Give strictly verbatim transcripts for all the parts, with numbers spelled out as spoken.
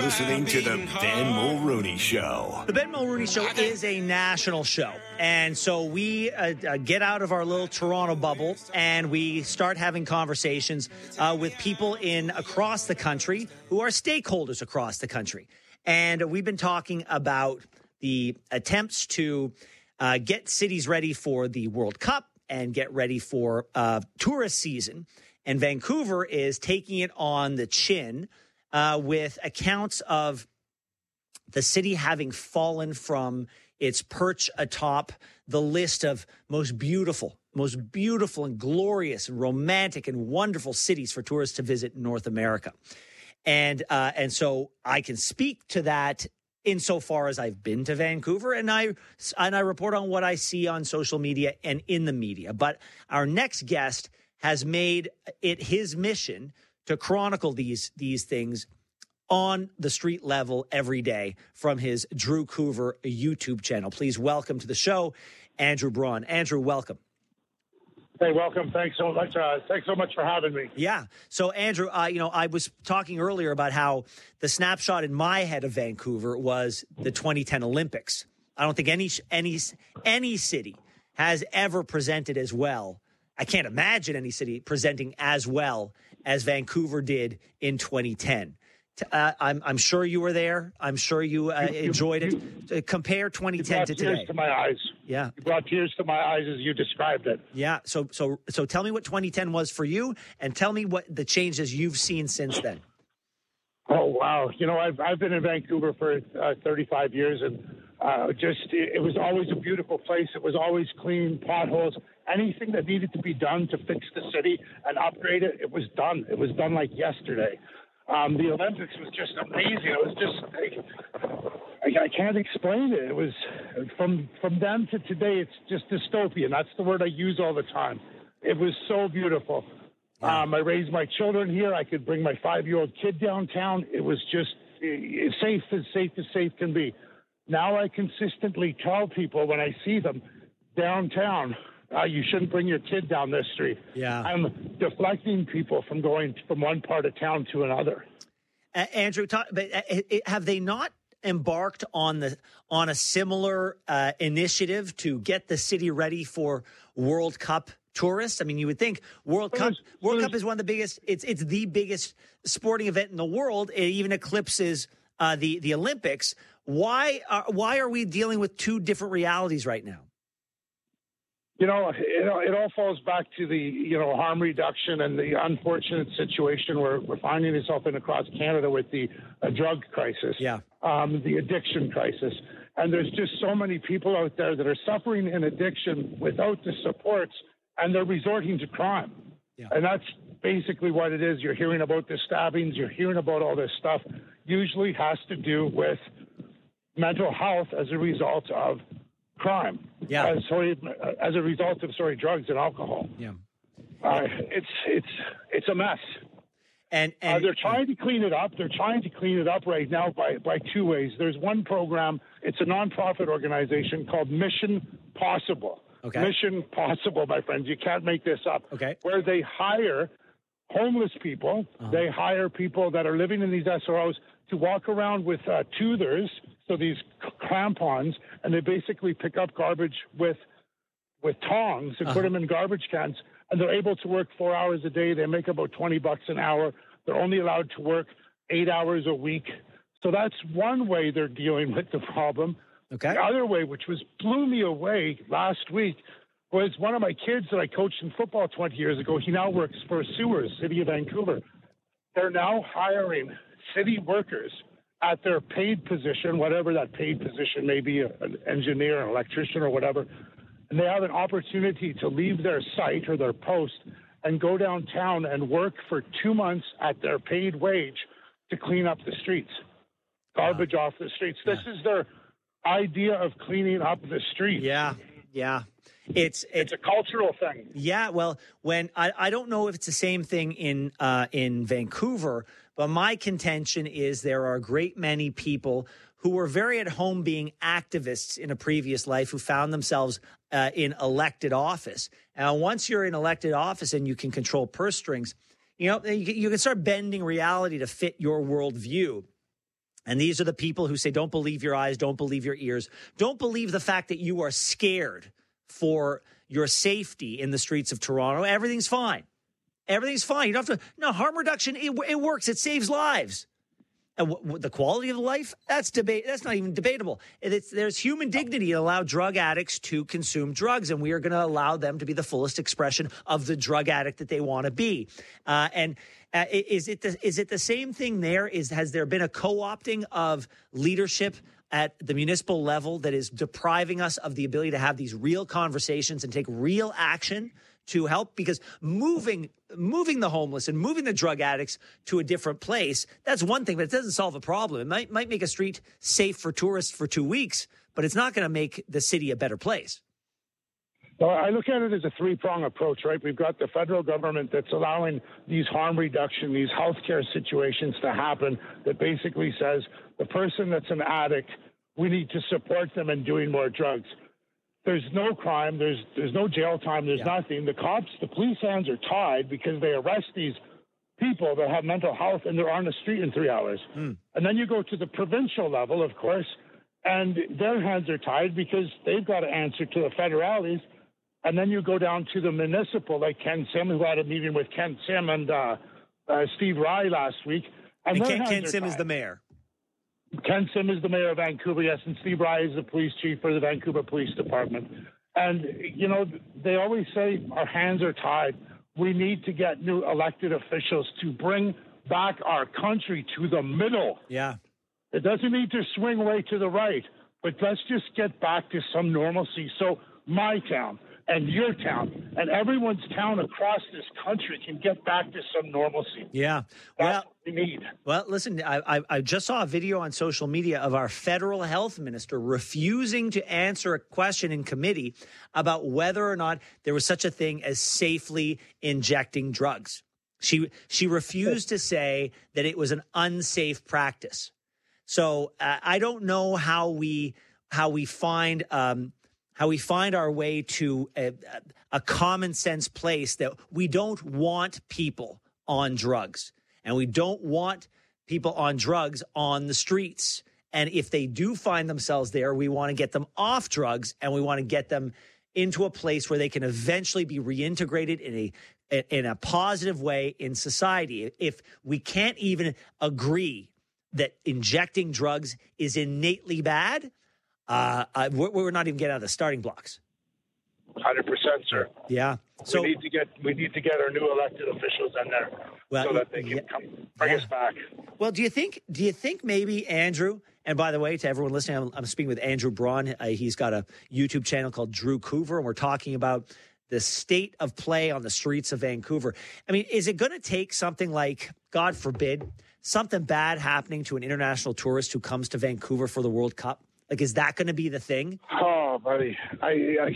listening to the Ben Mulrooney Show. The Ben Mulrooney Show is a national show. And so we uh, uh, get out of our little Toronto bubble and we start having conversations uh, with people in across the country who are stakeholders across the country. And we've been talking about the attempts to uh, get cities ready for the World Cup and get ready for uh, tourist season. And Vancouver is taking it on the chin uh, with accounts of the city having fallen from its perch atop the list of most beautiful, most beautiful and glorious and romantic and wonderful cities for tourists to visit in North America. And uh, and so I can speak to that insofar as I've been to Vancouver, and I and I report on what I see on social media and in the media. But our next guest has made it his mission to chronicle these these things on the street level every day from his Drew Coover YouTube channel. Please welcome to the show, Andrew Braun. Andrew, welcome. Hey, welcome. Thanks so much. Uh, thanks so much for having me. Yeah. So, Andrew, uh, you know, I was talking earlier about how the snapshot in my head of Vancouver was the twenty ten Olympics. I don't think any any any city has ever presented as well. I can't imagine any city presenting as well as Vancouver did in twenty ten. Uh, I'm, I'm sure you were there. I'm sure you uh, enjoyed it. Uh, compare twenty ten to today. Tears to my eyes. Yeah, you brought tears to my eyes as you described it. Yeah. So, so, so, tell me what twenty ten was for you, and tell me what the changes you've seen since then. Oh wow! You know, I've I've been in Vancouver for uh, thirty-five years, and uh, just it, it was always a beautiful place. It was always clean, potholes, anything that needed to be done to fix the city and upgrade it. It was done. It was done like yesterday. Um, the Olympics was just amazing. It was just, I, I can't explain it. It was, from from then to today, it's just dystopian. That's the word I use all the time. It was so beautiful. Yeah. Um, I raised my children here. I could bring my five-year-old kid downtown. It was just uh, safe as safe as safe can be. Now I consistently tell people when I see them downtown, Uh, you shouldn't bring your kid down this street. Yeah. I'm deflecting people from going from one part of town to another. Uh, Andrew, talk, but uh, it, have they not embarked on the on a similar uh, initiative to get the city ready for World Cup tourists? I mean, you would think World Cup World Cup is one of the biggest. It's it's the biggest sporting event in the world. It even eclipses uh, the the Olympics. Why are, why are we dealing with two different realities right now? You know, it, it all falls back to the, you know, harm reduction and the unfortunate situation where we're finding ourselves in across Canada with the uh, drug crisis, yeah, um, the addiction crisis. And there's just so many people out there that are suffering in addiction without the supports, and they're resorting to crime. Yeah. And that's basically what it is. You're hearing about the stabbings. You're hearing about all this stuff. Usually has to do with mental health as a result of crime. Yeah. As, sorry, as a result of sorry drugs and alcohol. Yeah. Uh, it's it's it's a mess. And, and uh, they're trying to clean it up. They're trying to clean it up right now by by two ways. There's one program. It's a nonprofit organization called Mission Possible. Okay. Mission Possible, my friends. You can't make this up. Okay. Where they hire homeless people. Uh-huh. They hire people that are living in these S R Os to walk around with uh, toothers, so these crampons, and they basically pick up garbage with with tongs and uh-huh. put them in garbage cans, and they're able to work four hours a day. They make about twenty bucks an hour. They're only allowed to work eight hours a week. So that's one way they're dealing with the problem. Okay. The other way, which was blew me away last week, was one of my kids that I coached in football twenty years ago. He now works for Sewers, City of Vancouver. They're now hiring city workers at their paid position, whatever that paid position may be, an engineer, an electrician, or whatever. And they have an opportunity to leave their site or their post and go downtown and work for two months at their paid wage to clean up the streets, garbage wow. off the streets. This yeah. is their idea of cleaning up the streets. Yeah, yeah. It's, it's it's a cultural thing. Yeah, well, when I, I don't know if it's the same thing in uh, in Vancouver, but my contention is there are a great many people who were very at home being activists in a previous life who found themselves uh, in elected office. And once you're in elected office and you can control purse strings, you know, you, you can start bending reality to fit your worldview. And these are the people who say, don't believe your eyes, don't believe your ears. Don't believe the fact that you are scared for your safety in the streets of Toronto. Everything's fine. Everything's fine. You don't have to. No, harm reduction, it, it works. It saves lives. And w- w- the quality of life, that's debate. That's not even debatable. It's, there's human dignity to allow drug addicts to consume drugs, and we are going to allow them to be the fullest expression of the drug addict that they want to be. Uh, and uh, is it the, is it the same thing there? Is has there been a co-opting of leadership at the municipal level that is depriving us of the ability to have these real conversations and take real action to help? Because moving moving the homeless and moving the drug addicts to a different place, that's one thing, but it doesn't solve a problem. It might might make a street safe for tourists for two weeks, but it's not going to make the city a better place. Well, I look at it as a three-prong approach, right? We've got the federal government that's allowing these harm reduction, these healthcare situations to happen that basically says the person that's an addict, we need to support them in doing more drugs. There's no crime. There's there's no jail time. There's yeah. nothing. The cops, the police hands are tied because they arrest these people that have mental health and they're on the street in three hours. Mm. And then you go to the provincial level, of course, and their hands are tied because they've got to answer to the federales. And then you go down to the municipal, like Ken Sim, who had a meeting with Ken Sim and uh, uh, Steve Rye last week. And, and Ken, Ken Sim tied. is the mayor. Ken Sim is the mayor of Vancouver, yes, and Steve Rye is the police chief for the Vancouver Police Department. And, you know, they always say our hands are tied. We need to get new elected officials to bring back our country to the middle. Yeah. It doesn't need to swing way to the right, but let's just get back to some normalcy so my town and your town and everyone's town across this country can get back to some normalcy. Yeah. That's well, what we need. Well, listen, I, I, I just saw a video on social media of our federal health minister refusing to answer a question in committee about whether or not there was such a thing as safely injecting drugs. She she refused to say that it was an unsafe practice. So uh, I don't know how we how we find um, how we find our way to a, a common sense place that we don't want people on drugs and we don't want people on drugs on the streets. And if they do find themselves there, we want to get them off drugs and we want to get them into a place where they can eventually be reintegrated in a in a positive way in society. If we can't even agree that injecting drugs is innately bad, uh, uh, we're, we're not even getting out of the starting blocks. one hundred percent, sir. Yeah. So we need to get we need to get our new elected officials in there well, so that they can yeah, come bring yeah. us back. Well, do you think do you think maybe Andrew? And by the way, to everyone listening, I'm, I'm speaking with Andrew Braun. Uh, he's got a YouTube channel called Drew Coover, and we're talking about the state of play on the streets of Vancouver. I mean, is it going to take something like, God forbid, something bad happening to an international tourist who comes to Vancouver for the World Cup? Like, is that going to be the thing? Oh, buddy, I, I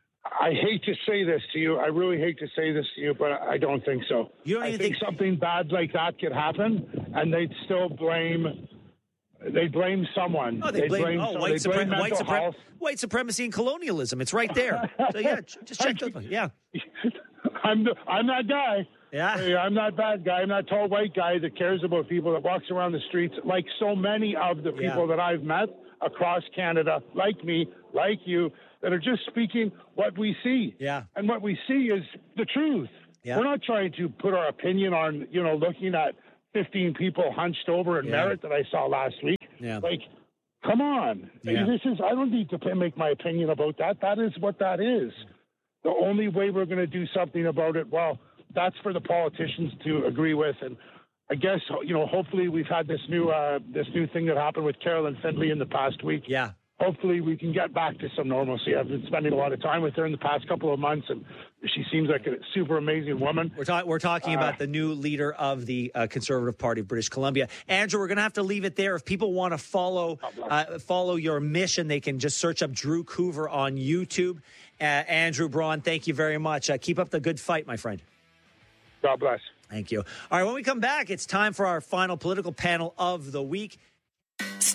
I hate to say this to you. I really hate to say this to you, but I don't think so. You don't I even think, think something bad like that could happen, and they'd still blame. They blame someone. Oh, they, they blame, blame oh, white, they blame supre- white, supre- health. white supremacy and colonialism. It's right there. So yeah, just check those. Yeah, I'm the, I'm that guy. Yeah, hey, I'm that bad guy. I'm that tall white guy that cares about people, that walks around the streets like so many of the people yeah. that I've met across Canada, like me, like you, that are just speaking what we see. Yeah, and what we see is the truth. Yeah. We're not trying to put our opinion on, you know, looking at fifteen people hunched over in yeah. Merritt that I saw last week. Yeah. Like, come on. Yeah. This is, I don't need to make my opinion about that. That is what that is. The only way we're going to do something about it, well, that's for the politicians to agree with. And I guess, you know, hopefully we've had this new uh, this new thing that happened with Carolyn Findlay in the past week. Yeah. Hopefully we can get back to some normalcy. I've been spending a lot of time with her in the past couple of months, and she seems like a super amazing woman. We're, ta- we're talking uh, about the new leader of the uh, Conservative Party of British Columbia. Andrew, we're going to have to leave it there. If people want to follow uh, follow your mission, they can just search up Drew Coover on YouTube. Uh, Andrew Braun, thank you very much. Uh, keep up the good fight, my friend. God bless. Thank you. All right, when we come back, it's time for our final political panel of the week.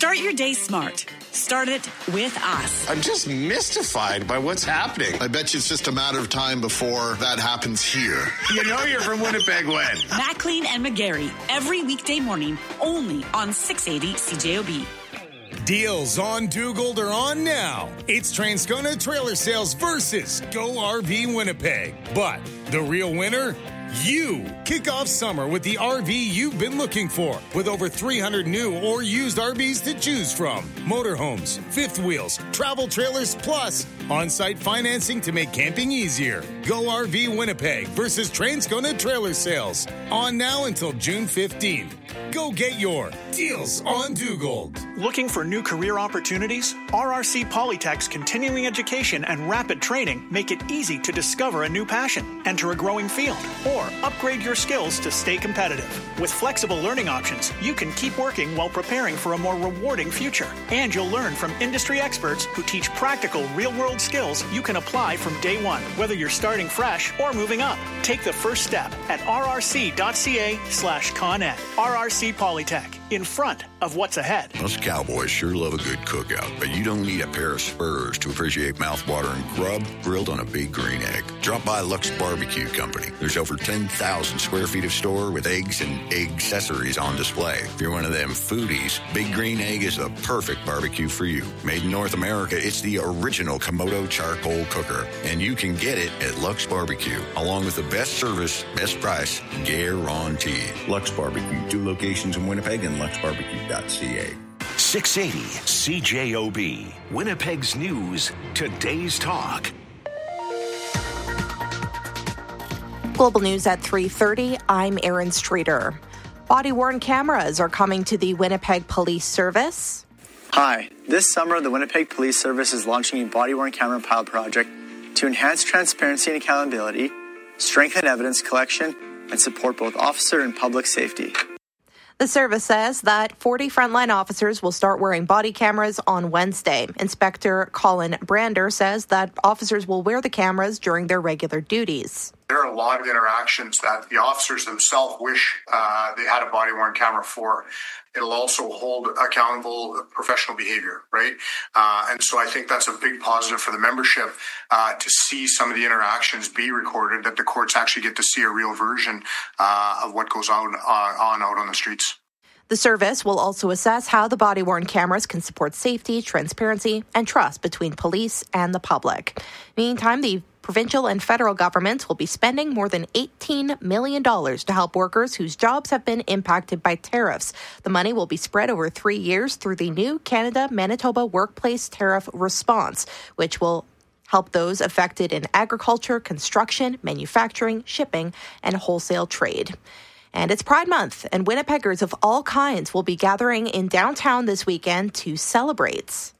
Start your day smart. Start it with us. I'm just mystified by what's happening. I bet you it's just a matter of time before that happens here. You know you're from Winnipeg when? Maclean and McGarry, every weekday morning, only on six eighty C J O B. Deals on Dugald are on now. It's Transcona Trailer Sales versus Go R V Winnipeg. But the real winner? You. Kick off summer with the R V you've been looking for, with over three hundred new or used R Vs to choose from. Motorhomes, fifth wheels, travel trailers, plus on-site financing to make camping easier. Go R V Winnipeg versus Transcona Trailer Sales. On now until June fifteenth. Go get your Deals on Dugald. Looking for new career opportunities? R R C Polytech's continuing education and rapid training make it easy to discover a new passion, enter a growing field, or upgrade your skills to stay competitive. With flexible learning options, you can keep working while preparing for a more rewarding future. And you'll learn from industry experts who teach practical, real-world skills you can apply from day one, whether you're starting fresh or moving up. Take the first step at rrc.ca slash coned. R R C Polytech, in front of what's ahead. Us cowboys sure love a good cookout, but you don't need a pair of spurs to appreciate mouthwatering grub grilled on a Big Green Egg. Drop by Lux Barbecue Company. There's over ten thousand square feet of store with eggs and egg accessories on display. If you're one of them foodies, Big Green Egg is the perfect barbecue for you. Made in North America, it's the original Komodo charcoal cooker, and you can get it at Lux Barbecue, along with the best service, best price, guaranteed. Lux Barbecue, two locations in Winnipeg and lux barbecue dot c a. six eighty C J O B, Winnipeg's news, today's talk. Global News at three thirty, I'm Erin Streeter. Body-worn cameras are coming to the Winnipeg Police Service. Hi, this summer the Winnipeg Police Service is launching a body-worn camera pilot project to enhance transparency and accountability, strengthen evidence collection, and support both officer and public safety. The service says that forty frontline officers will start wearing body cameras on Wednesday. Inspector Colin Brander says that officers will wear the cameras during their regular duties. There are a lot of interactions that the officers themselves wish uh, they had a body-worn camera for. It'll also hold accountable professional behavior, right? Uh, and so I think that's a big positive for the membership uh, to see some of the interactions be recorded, that the courts actually get to see a real version uh, of what goes on, uh, on out on the streets. The service will also assess how the body-worn cameras can support safety, transparency, and trust between police and the public. Meantime, the provincial and federal governments will be spending more than eighteen million dollars to help workers whose jobs have been impacted by tariffs. The money will be spread over three years through the new Canada-Manitoba Workplace Tariff Response, which will help those affected in agriculture, construction, manufacturing, shipping, and wholesale trade. And it's Pride Month, and Winnipeggers of all kinds will be gathering in downtown this weekend to celebrate.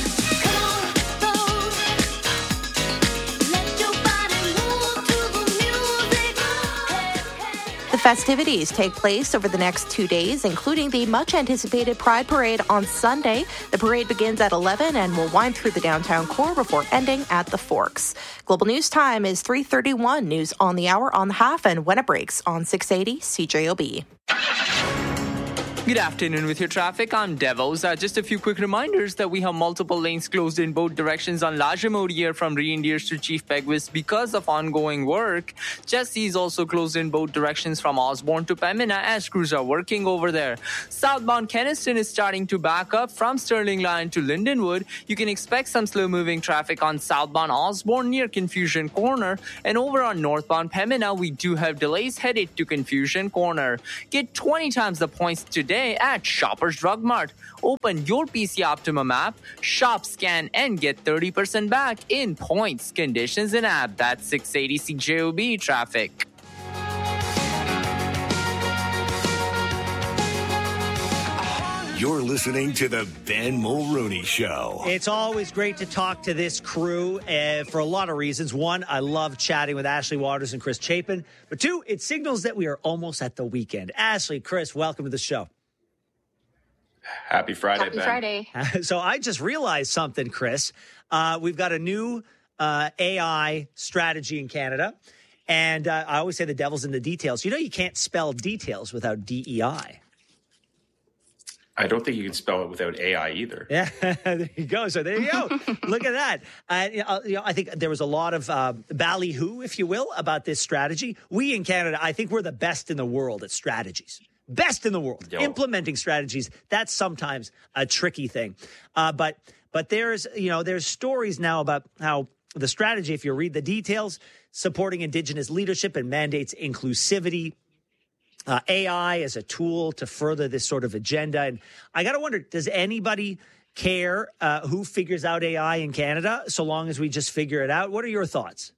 The festivities take place over the next two days, including the much-anticipated Pride Parade on Sunday. The parade begins at eleven and will wind through the downtown core before ending at the Forks. Global News time is three thirty-one. News on the hour, on the half, and when it breaks on six eighty C J O B. Good afternoon with your traffic. I'm Devos. Uh, just a few quick reminders that we have multiple lanes closed in both directions on Lajamodiere from Reindeers to Chief Peguis because of ongoing work. Jesse is also closed in both directions from Osborne to Pembina as crews are working over there. Southbound Kenniston is starting to back up from Sterling Line to Lindenwood. You can expect some slow-moving traffic on southbound Osborne near Confusion Corner. And over on northbound Pembina, we do have delays headed to Confusion Corner. Get twenty times the points today at Shoppers Drug Mart. Open your P C Optimum app, shop, scan, and get thirty percent back in points, conditions, and app. That's six eighty C J O B traffic. You're listening to the Ben Mulrooney Show. It's always great to talk to this crew uh, for a lot of reasons. One, I love chatting with Ashley Waters and Chris Chapin. But two, it signals that we are almost at the weekend. Ashley, Chris, welcome to the show. Happy Friday, Happy Ben. Friday. So I just realized something, Chris. Uh, we've got a new uh, A I strategy in Canada. And uh, I always say the devil's in the details. You know you can't spell details without D E I. I don't think you can spell it without A I either. Yeah, there you go. So there you go. Look at that. Uh, you know, you know, I think there was a lot of uh, ballyhoo, if you will, about this strategy. We in Canada, I think we're the best in the world at strategies. Best in the world. Yo. Implementing strategies, that's sometimes a tricky thing. Uh, but but there's, you know, there's stories now about how the strategy, if you read the details, supporting Indigenous leadership and mandates inclusivity, Uh, A I as a tool to further this sort of agenda. And I got to wonder, does anybody care uh, who figures out A I in Canada, so long as we just figure it out? What are your thoughts?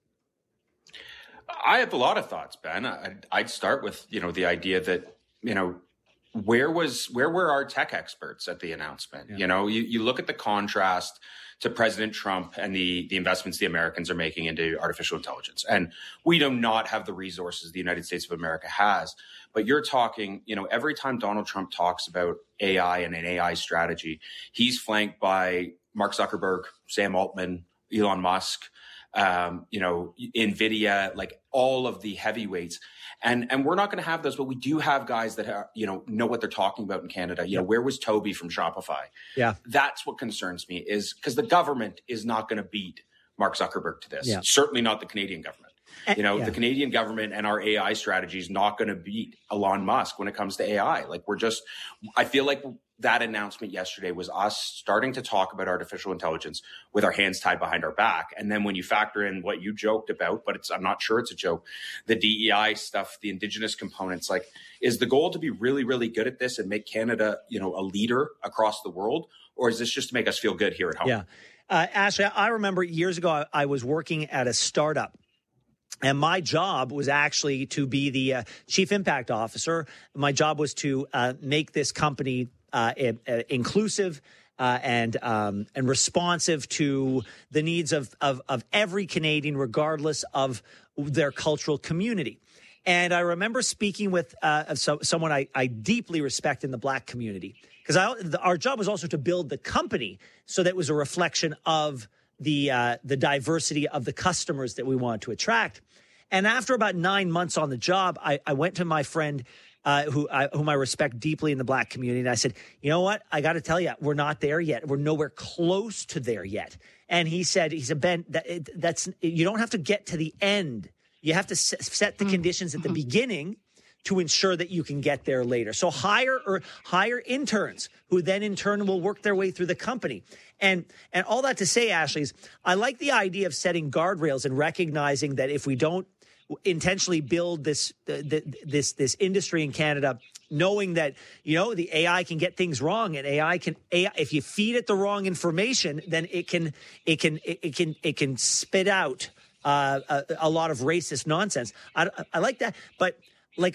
I have a lot of thoughts, Ben. I'd, I'd start with, you know, the idea that, you know, where was where were our tech experts at the announcement? Yeah. You know, you, you look at the contrast to President Trump and the, the investments the Americans are making into artificial intelligence. And we do not have the resources the United States of America has. But you're talking, you know, every time Donald Trump talks about A I and an A I strategy, he's flanked by Mark Zuckerberg, Sam Altman, Elon Musk, um, you know, NVIDIA, like all of the heavyweights. And and we're not going to have those, but we do have guys that, are, you know, know what they're talking about in Canada. You know, where was Toby from Shopify? Yeah. That's what concerns me, is because the government is not going to beat Mark Zuckerberg to this. Yeah. Certainly not the Canadian government. You know, yeah. the Canadian government and our A I strategy is not going to beat Elon Musk when it comes to A I. Like, we're just, I feel like that announcement yesterday was us starting to talk about artificial intelligence with our hands tied behind our back. And then when you factor in what you joked about, but it's, I'm not sure it's a joke, the D E I stuff, the Indigenous components, like, is the goal to be really, really good at this and make Canada, you know, a leader across the world? Or is this just to make us feel good here at home? Yeah. Uh, Ashley, I remember years ago, I, I was working at a startup. And my job was actually to be the uh, chief impact officer. My job was to uh, make this company uh, uh, inclusive uh, and um, and responsive to the needs of, of of every Canadian, regardless of their cultural community. And I remember speaking with uh, so, someone I, I deeply respect in the Black community, because our job was also to build the company so that it was a reflection of the uh, the diversity of the customers that we wanted to attract. And after about nine months on the job, I, I went to my friend uh, who I, whom I respect deeply in the Black community, and I said, you know what? I got to tell you, we're not there yet. We're nowhere close to there yet. And he said, he said, Ben, that, that's you don't have to get to the end. You have to set the conditions at the beginning to ensure that you can get there later. So hire or hire interns who then in turn will work their way through the company. And and all that to say, Ashley, is I like the idea of setting guardrails and recognizing that if we don't intentionally build this uh, this this industry in Canada, knowing that, you know, the A I can get things wrong, and A I can A I, if you feed it the wrong information, then it can it can it, it can it can spit out uh, a, a lot of racist nonsense. I, I like that, but like.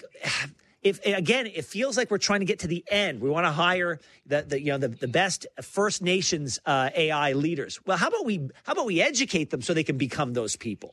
If again, it feels like we're trying to get to the end. We want to hire the, the you know the, the best First Nations uh, A I leaders. Well, how about we how about we educate them so they can become those people?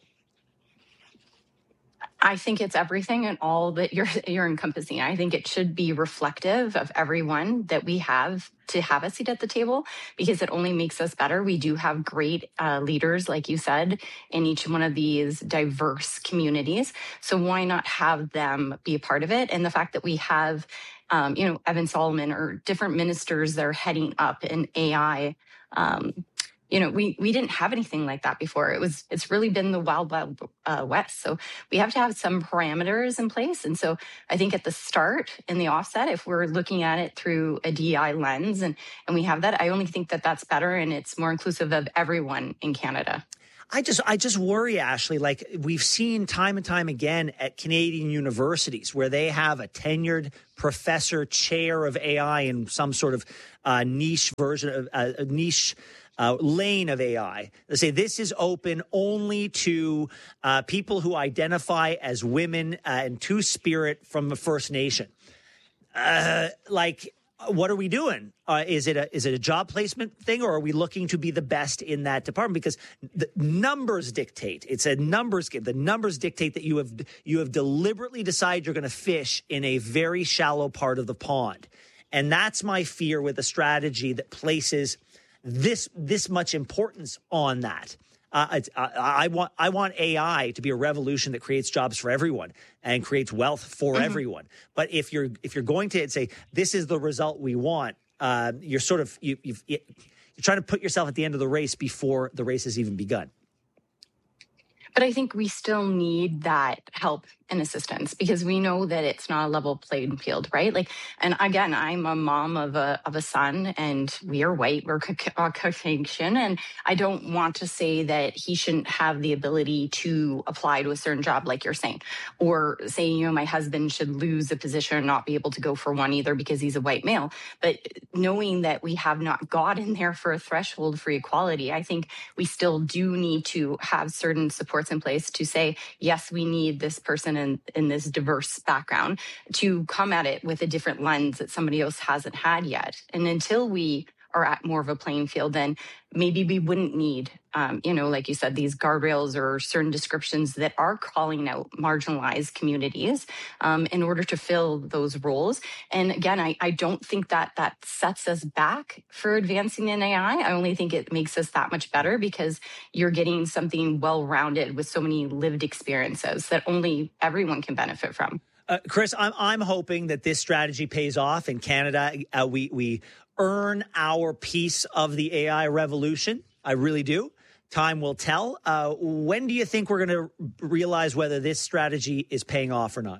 I think it's everything and all that you're you're encompassing. I think it should be reflective of everyone that we have to have a seat at the table, because it only makes us better. We do have great uh, leaders, like you said, in each one of these diverse communities. So why not have them be a part of it? And the fact that we have, um, you know, Evan Solomon or different ministers that are heading up in A I. Um, You know, we, we didn't have anything like that before. It was, it's really been the wild, wild uh, west. So we have to have some parameters in place. And so I think at the start, in the offset, if we're looking at it through a D E I lens and, and we have that, I only think that that's better and it's more inclusive of everyone in Canada. I just I just worry, Ashley, like we've seen time and time again at Canadian universities where they have a tenured professor chair of A I in some sort of uh, niche version of uh, a niche Uh, lane of A I. They say this is open only to uh, people who identify as women uh, and Two-Spirit from the First Nation. Uh, like, what are we doing? Uh, is it a is it a job placement thing, or are we looking to be the best in that department? Because the numbers dictate. It's a numbers game. The numbers dictate that you have you have deliberately decided you're going to fish in a very shallow part of the pond, and that's my fear with a strategy that places this this much importance on that. Uh, I, I want I want A I to be a revolution that creates jobs for everyone and creates wealth for mm-hmm. everyone. But if you're if you're going to say this is the result we want, uh, you're sort of you, you've, you're trying to put yourself at the end of the race before the race has even begun. But I think we still need that help and assistance because we know that it's not a level playing field, right? Like, and again, I'm a mom of a of a son, and we are white, we're Caucasian, and I don't want to say that he shouldn't have the ability to apply to a certain job, like you're saying, or saying, you know, my husband should lose a position and not be able to go for one either because he's a white male. But knowing that we have not gotten there for a threshold for equality, I think we still do need to have certain supports in place to say, yes, we need this person in, in this diverse background to come at it with a different lens that somebody else hasn't had yet. And until we are at more of a playing field, then maybe we wouldn't need, um, you know, like you said, these guardrails or certain descriptions that are calling out marginalized communities um, in order to fill those roles. And again, I, I don't think that that sets us back for advancing in A I. I only think it makes us that much better because you're getting something well-rounded with so many lived experiences that only everyone can benefit from. Uh, Chris, I'm I'm hoping that this strategy pays off in Canada. Uh, we we earn our piece of the A I revolution. I really do. Time will tell. Uh, when do you think we're going to realize whether this strategy is paying off or not?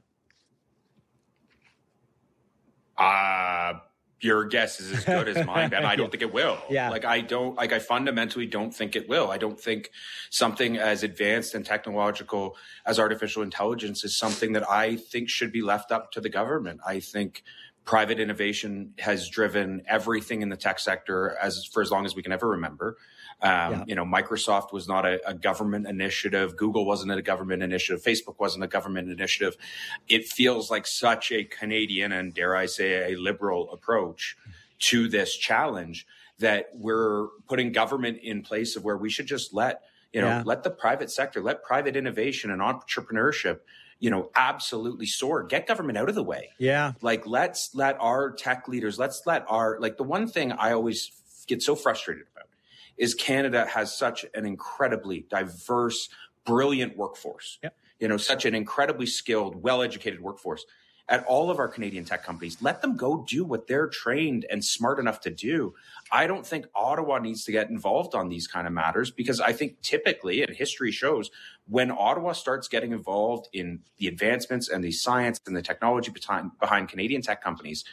Uh, your guess is as good as mine, Ben. I don't think it will. Yeah. Like, I don't, like, I fundamentally don't think it will. I don't think something as advanced and technological as artificial intelligence is something that I think should be left up to the government. I think private innovation has driven everything in the tech sector as for as long as we can ever remember. Um, yeah. You know, Microsoft was not a, a government initiative. Google wasn't a government initiative. Facebook wasn't a government initiative. It feels like such a Canadian and, dare I say, a liberal approach to this challenge that we're putting government in place of where we should just let, you know, Yeah. let the private sector, let private innovation and entrepreneurship, you know, absolutely soar. Get government out of the way. Yeah. Like, let's let our tech leaders, let's let our, like, the one thing I always get so frustrated about is Canada has such an incredibly diverse, brilliant workforce. Yep. You know, such an incredibly skilled, well-educated workforce at all of our Canadian tech companies. Let them go do what they're trained and smart enough to do. I don't think Ottawa needs to get involved on these kind of matters because I think typically, and history shows, when Ottawa starts getting involved in the advancements and the science and the technology behind, behind Canadian tech companies,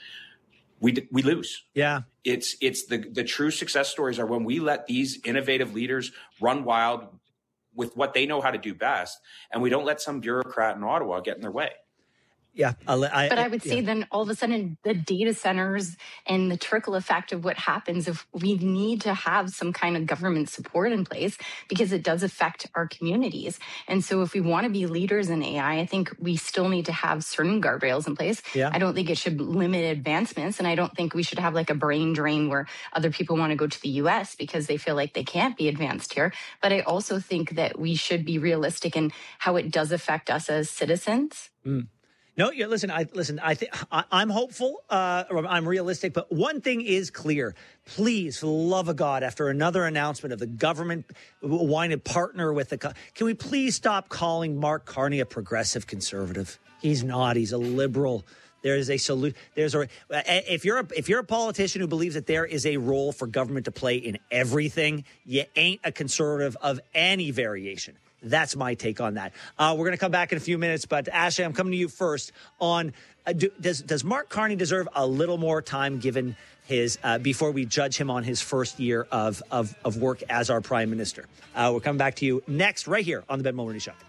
we we lose. Yeah. It's it's the the true success stories are when we let these innovative leaders run wild with what they know how to do best, and we don't let some bureaucrat in Ottawa get in their way. Yeah. I'll, I, But I would say yeah. then all of a sudden the data centers and the trickle effect of what happens if we need to have some kind of government support in place because it does affect our communities. And so if we want to be leaders in A I, I think we still need to have certain guardrails in place. Yeah. I don't think it should limit advancements. And I don't think we should have like a brain drain where other people want to go to the U S because they feel like they can't be advanced here. But I also think that we should be realistic in how it does affect us as citizens. Mm. No, yeah, listen, I listen, I think I'm hopeful, uh, I'm realistic, but one thing is clear. Please, for the love of God, after another announcement of the government wanting to partner with the, can we please stop calling Mark Carney a progressive conservative? He's not, he's a liberal. There is a solution. There's a, if you're a, if you're a politician who believes that there is a role for government to play in everything, you ain't a conservative of any variation. That's my take on that. Uh, we're going to come back in a few minutes, but Ashley, I'm coming to you first on uh, do, does does Mark Carney deserve a little more time given his uh, before we judge him on his first year of of, of work as our prime minister? Uh, we're coming back to you next, right here on the Ben Mulroney Show.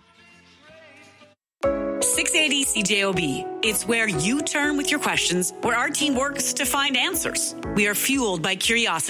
six eighty C J O B. It's where you turn with your questions, where our team works to find answers. We are fueled by curiosity.